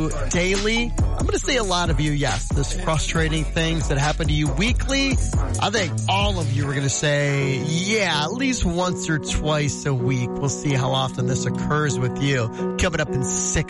you daily? I'm going to say a lot of you, yes. This frustrating things that happen to you weekly. I think all of you are going to say, yeah, at least once or twice a week. We'll see how often this occurs with you. Coming up in 6